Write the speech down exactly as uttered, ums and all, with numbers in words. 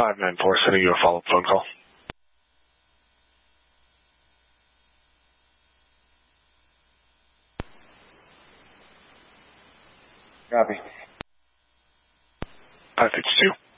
five nine four, sending you a follow-up phone call. Copy. five fifty-two.